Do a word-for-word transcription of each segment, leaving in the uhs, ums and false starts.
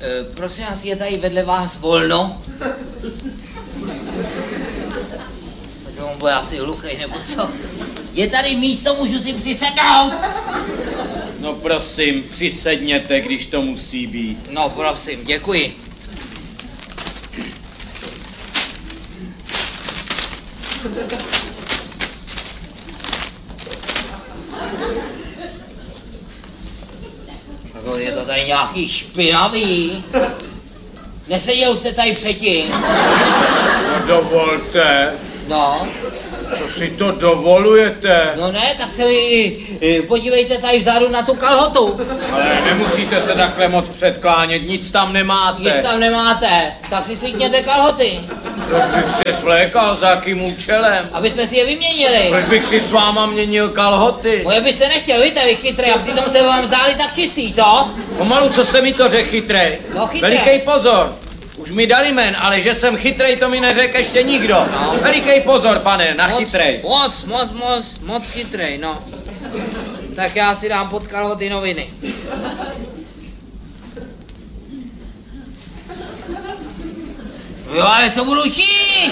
E, prosím vás, je tady vedle vás volno? To on bude asi hluchej, nebo co? Je tady místo, můžu si přisednout? No prosím, přisedněte, když to musí být. No prosím, děkuji. Je to tady nějaký špinavý. Neseděl jste tady předtím? No dovolte. No. Co si to dovolujete? No ne, tak se vy podívejte tady vzadu na tu kalhotu. Ale nemusíte se takhle moc předklánět, nic tam nemáte. Nic tam nemáte, tak si svítněte kalhoty. Proč bych si svlékal, za jakým účelem? Aby jsme si je vyměnili. Proč bych si s váma měnil kalhoty? Moje byste nechtěl, víte, vy chytrý, a přitom se vám zdáli tak čistý, co? Pomalu, co jste mi to řekl, chytrej? No chytrej. Velikej pozor. Už mi dali jmen, ale že jsem chytrej, to mi neřekl ještě nikdo. No. Velikej pozor, pane, na moc, chytrej. Moc, moc, moc, moc chytrej, no. Tak já si dám pod kalhoty noviny. Jo, ale co budu číst?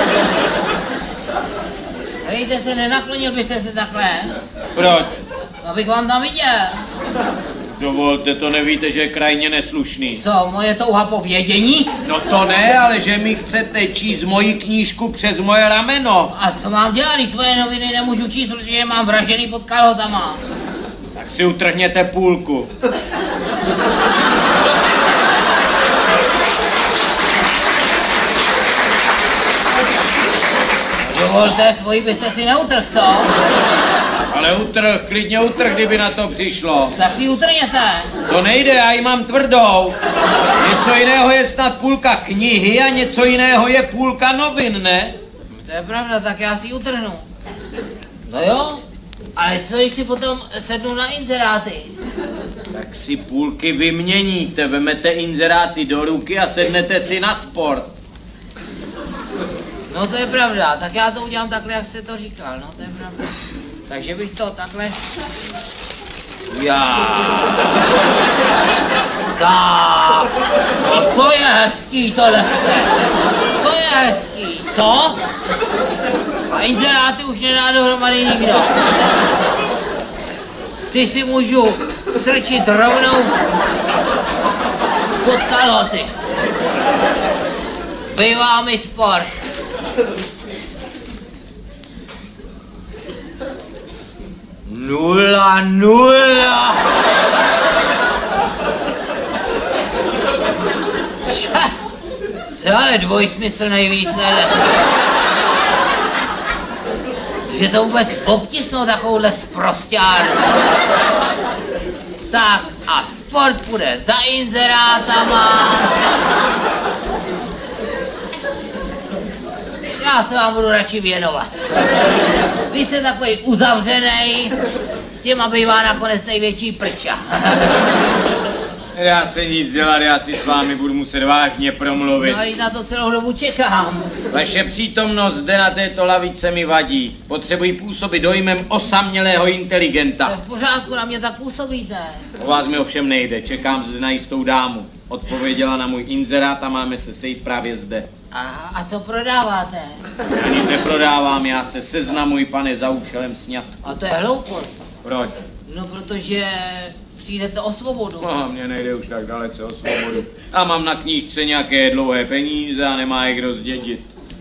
Hejte se, nenaklonil byste se takhle? Proč? Abych vám tam viděl. Dovolte, to nevíte, že je krajně neslušný. Co, moje touha po vědění? No to ne, ale že mi chcete číst moji knížku přes moje rameno. A co mám dělat, když svoje noviny nemůžu číst, protože je mám vražený pod kalhotama? Tak si utrhněte půlku. Dovolte, svoji byste si neutrh, co? Ale utrh, klidně utrh, kdyby na to přišlo. Tak si utrhněte. To nejde, já ji mám tvrdou. Něco jiného je snad půlka knihy a něco jiného je půlka novin, ne? To je pravda, tak já si ji utrhnu. No jo, ale co když si potom sednu na inzeráty? Tak si půlky vyměníte, vemete inzeráty do ruky a sednete si na sport. No to je pravda, tak já to udělám takhle, jak jste to říkal, no to je pravda. Takže bych to takhle... Já. Tak, no to je hezký tohle se. To je hezký, co? A inzeráty už nedá dohromady nikdo. Ty si můžu strčit rovnou pod kalhoty. Bývá mi sport. Nula, nula. Co ale dvojsmyslnej výsledek. Že to vůbec obtisnou takovouhle sprosťárnu. Tak a sport půjde za inzerátama. Já se vám budu radši věnovat. Vy jste takový uzavřenej, s těma bývá nakonec největší prča. Já se nic dělat, já si s vámi budu muset vážně promluvit. No ale na to celou dobu čekám. Vaše přítomnost zde na této lavice mi vadí. Potřebuji působit dojmem osamělého To je inteligenta. v pořádku, na mě tak působíte. O vás mi ovšem nejde, čekám zde na jistou dámu. Odpověděla na můj inzerát a máme se sejít právě zde. A, a co prodáváte? Já nic neprodávám, já se seznamuji, pane, za účelem sňatku. A to je hloupost. Proč? No protože přijdete o svobodu. No, mně nejde už tak dalece o svobodu. A mám na knížce nějaké dlouhé peníze a nemá je kdo zdědit.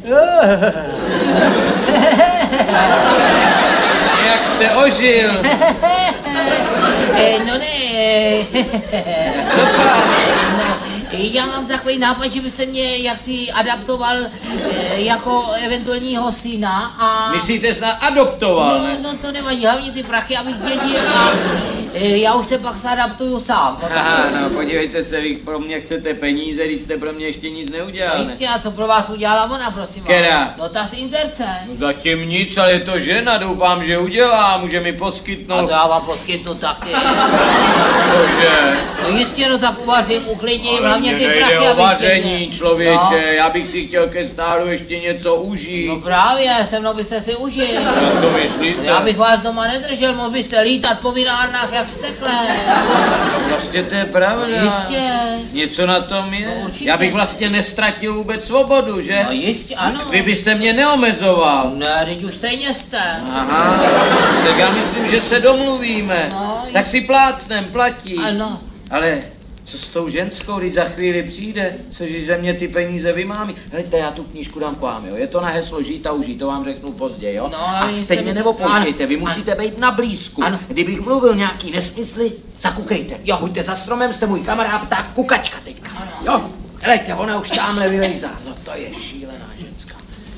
Jak jste ožil? Eh, no ne. Co pak? No, já mám takový nápad, že by se mě jaksi adaptoval eh, jako eventuálního syna a... Myslíte snad adoptoval, No, ne? no to nevadí, hlavně ty prachy, abych dědil a eh, já už se pak zadaptuju sám. Potom. Aha, no podívejte se, vy pro mě chcete peníze, když jste pro mě ještě nic neudělal, No ne? jistě, a co pro vás udělala ona, prosím vás? Která? No ta z inzerce. No zatím nic, ale je to žena, doufám, že udělá, může mi A poskytnout. to já vám poskytnu taky. Cože? No jistě, no tak uvařím, uklidním, Ale hlavně mně ty nejde prachy, o aby vaření, tě- člověče, No. já bych si chtěl ke stáru ještě něco užít. No právě, se mnou byste si užil. Jak to myslíte? Já bych vás doma nedržel, mohl byste lítat po vinárnách jak stekle. Vlastně to je pravda. Jistě. Něco na tom je. No, určitě. Já bych vlastně nestratil vůbec svobodu, že? No jistě, ano. Vy byste mě neomezoval. Ne, teď už stejně jste. Aha, tak já myslím, že se domluvíme. No, tak si plácnem, platí. Ano. Ale co s tou ženskou, když za chvíli přijde, což ze mě ty peníze vymámí? Hejte, já tu knížku dám k vám, jo. Je to na heslo žít a užít, to vám řeknu později, jo. No, a ale teď jste mě mi- neopouštějte, vy Ano, musíte být na blízku. Ano. Kdybych mluvil nějaký nesmysly, zakukejte. Jo, buďte za stromem, jste můj kamarád, pták kukačka teďka. Jo, helejte, ona už tamhle vylejzá. No to je šílená ženská.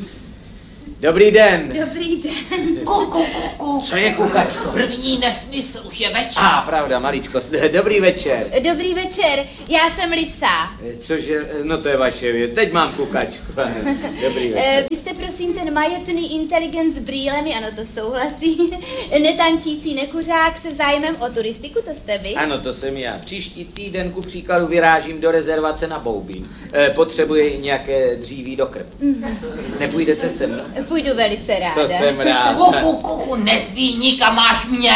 Dobrý den. Dobrý den. Kuku, kuku. Co je kukačko? První nesmysl, už je večer. A, pravda, maličko. Dobrý večer. Dobrý večer, já jsem Lisa. Cože, no to je vaše věc. Teď mám kukačku. Dobrý večer. Eh, Vy jste prosím ten majetný inteligent s brýlemi, ano, to souhlasí. Netančící nekuřák se zájmem o turistiku, to jste vy? Ano, to jsem já. Příští týden ku příkladu vyrážím do rezervace na Boubín. E, potřebuji nějaké dříví do krb. Nepůjdete se mnou? Půjdu velice ráda. To jsem rád. Kuku, kuku, nezví nikam, máš mě.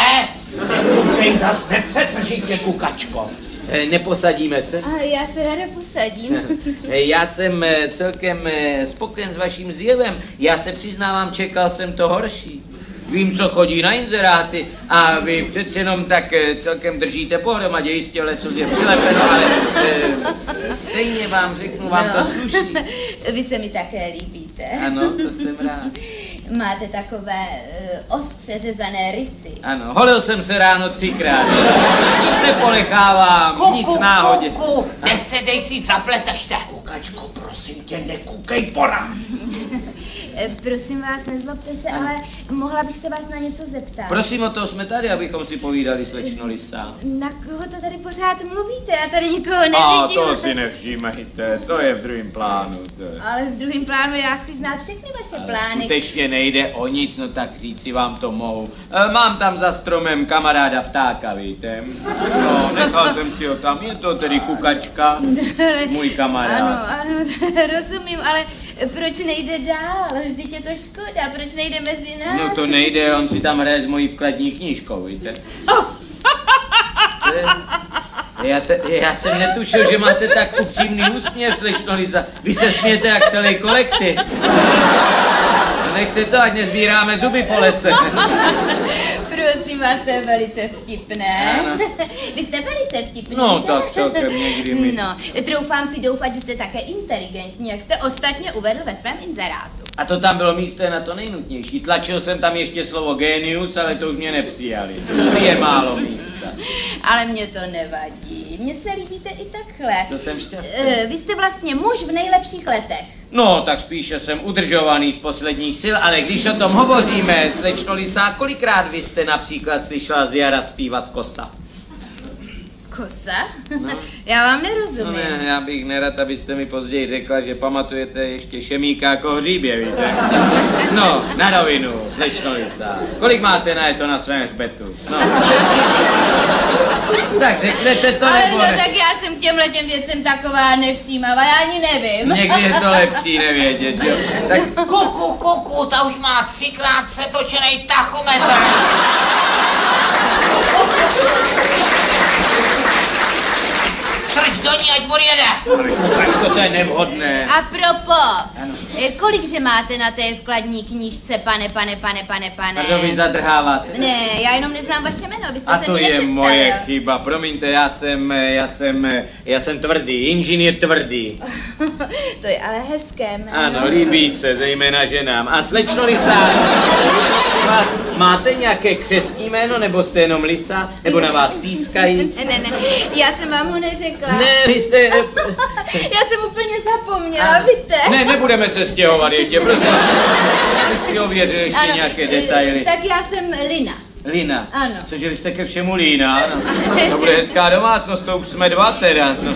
Ej, zas nepřetržitě, kukačko. E, neposadíme se? A já se ráda posadím. E, Já jsem e, celkem e, spokojen s vaším zjevem. Já se přiznávám, čekal jsem to horší. Vím, co chodí na inzeráty a vy přeci jenom tak e, celkem držíte pohromadě, jistě leco je přilepeno, ale e, stejně vám řeknu, vám to sluší. Vy se mi také líbíte. Ano, to jsem rád. Máte takové uh, ostře řezané rysy. Ano, holil jsem se ráno třikrát. Neponechávám, nic Kuku, náhodě. kuku, nesedej si, zapleteš se. Kukačko, prosím tě, nekukej porám. Eh, Prosím vás, nezlobte se, ale mohla bych se vás na něco zeptat. Prosím, o toho jsme tady, abychom si povídali, slečno Lisa. Na koho to tady pořád mluvíte? Já tady nikoho A nevidím. to si nevšímejte, to je v druhém plánu. To je. Ale v druhém plánu já chci znát všechny vaše plány. Skutečně nejde o nic, no tak říci vám to mohu. E, mám tam za stromem kamaráda ptáka, víte? No, nechal jsem si ho tam, je to tedy kukačka, můj kamarád. Ano, ano, rozumím, ale proč nejde dál? Vždyť je to škoda, proč nejde mezi nás? No to nejde, on si tam hraje s mojí vkladní knížkou, víte? Oh, Já, te, já jsem netušil, že máte tak upřímný úsměv, slečno Lisa. Vy se smějete jak celý kolektiv. Nechte to, ať nezbíráme zuby po lese. prosím vás, to je velice vtipné. Ano. Vy jste velice vtipný, No, že? tak celkem někdy mi. No, troufám si doufat, že jste také inteligentní, jak jste ostatně uvedl ve svém inzerátu. A to tam bylo místo je na to nejnutnější. Tlačil jsem tam ještě slovo genius, ale to už mě nepřijali. Tu je málo místa. Ale mě to nevadí, mně se líbíte i takhle. To jsem šťastný. Eh, Vy jste vlastně muž v nejlepších letech. No, tak spíše jsem udržovaný z posledních sil, ale když o tom hovoříme, slečno Lisa, kolikrát vy jste například slyšela z jara zpívat kosa? Kosa? No. Já vám No nerozumím. ne, já bych nerad, abyste mi později řekla, že pamatujete ještě Šemíka jako hříbě, víte? No, na rovinu, slečno Lisa. Kolik máte na to na svém hřbetu? No. Tak řeknete to, Ale nebo no ne? tak já jsem k těmhle těm věcem taková nevšímavá, já ani nevím. Někdy je to lepší nevědět, jo? Tak Kuku, kuku, ta už má třikrát přetočený tachometr. Strč do ní, ať odjede. Kukačko, to je nevhodné. A propos, Ano. eh, kolikže máte na té vkladní knížce, pane, pane, pane, pane, pane? Pardon, vy zadrháváte. Ne, já jenom neznám vaše jméno, byste A se to mi je nepředstavil. moje chyba, promiňte, já jsem, já jsem, já jsem tvrdý, inženýr tvrdý. To je ale hezké jméno. Ano, líbí se, zejména ženám. A slečno Lisa, prosím vás, máte nějaké křestní jméno, nebo jste jenom Lisa, nebo na vás pískají? Ne, ne, ne, já jsem vám ho neřekla. Ne, vy jste... Já jsem úplně zapomněla, víte? Ne, nebudeme se stěhovat ještě, prosím. Já bych si ověřil ještě Ano, nějaké eh, detaily. Tak já jsem Lina. Lina. Ano. Cože vy jste ke všemu lína? No. To bude hezká domácnost, to už jsme dva teda. No.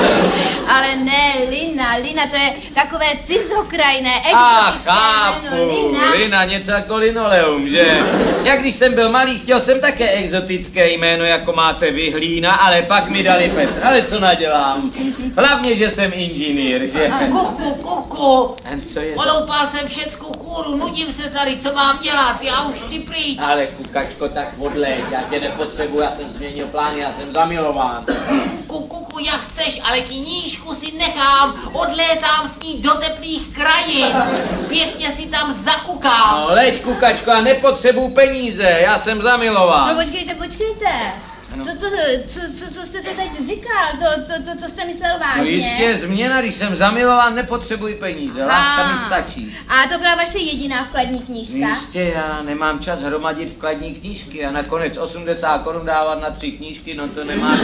Ale ne, Lina, Lina, to je takové cizokrajné, Ach, exotické chápu, jméno, Lina. Lina, něco jako linoleum, že? Jak když jsem byl malý, chtěl jsem také exotické jméno, jako máte vy, Hlína, ale pak mi dali Petr. Ale co nadělám? Hlavně, že jsem inženýr, že? Kuku, kuku, A co je to? oloupal jsem všeckou kůru, nudím se tady, co mám dělat, já už chci pryč. Ale kukačko, tak odleď, já tě nepotřebuji, já jsem změnil plán, já jsem zamilován. Kuku, kuku, jak chceš, ale knížku si nechám, odlétám s ní do teplých krajin, pěkně si tam zakukám. No leď kukačko, já nepotřebuji peníze, já jsem zamilován. No počkejte, počkejte. Ano. Co to, co, co, co jste to teď říkal? To, to, to, to jste myslel vážně? No jistě, změna, když jsem zamilován, nepotřebuji peníze, láska mi stačí. A to byla vaše jediná vkladní knížka? Jistě, já nemám čas hromadit vkladní knížky a nakonec osmdesát korun dávat na tři knížky, no to nemám.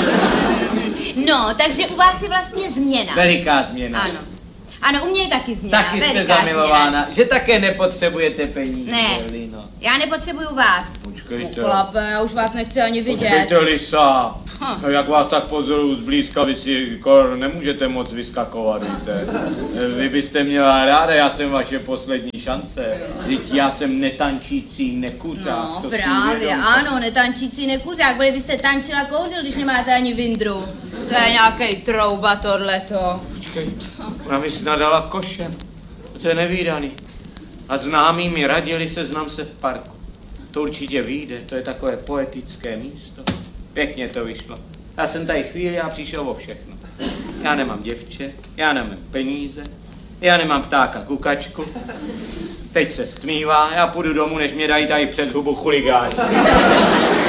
No, takže u vás je vlastně změna. Veliká změna. Ano. Ano, u mě je taky změna. Taky jste veliká zamilována, změna. že také nepotřebujete peníze, Ne. Lino. Já nepotřebuju vás. Počkejte. No, chlape, já už vás nechci ani vidět. Počkejte, Lisa. Hm. No, jak vás tak pozoruju zblízka, vy si kor nemůžete moc vyskakovat, víte. Vy byste měla ráda, já jsem vaše poslední šance. Vždyť já jsem netančící nekuřák. No to si právě, uvědomte. ano, netančící nekuřák, byli byste tančil a kouřil, když nemáte ani vindru. To je nějaký trouba tohleto. Počkej, ona mi snad dala košem. To je nevídaný. A známí mi radili, seznam se v parku. To určitě vyjde, to je takové poetické místo. Pěkně to vyšlo. Já jsem tady chvíli a přišel o všechno. Já nemám děvče, já nemám peníze, já nemám ptáka kukačku. Teď se stmívá, já půjdu domů, než mě dají tady před hubu chuligáni.